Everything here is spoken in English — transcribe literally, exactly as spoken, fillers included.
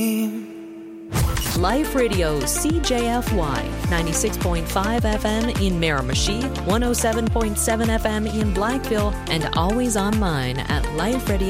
Life Radio C J F Y, ninety-six point five F M in Miramichi, one oh seven point seven F M in Blackville, and always online at life radio